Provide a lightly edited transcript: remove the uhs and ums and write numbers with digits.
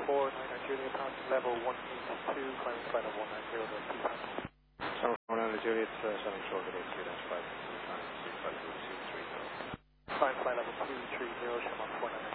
Juliet, level 182, climbing flight of 190 to 200. 190 Juliet, selling short at 83, that's 5, time, 65230. Climb flight level 230, Shamrock 490.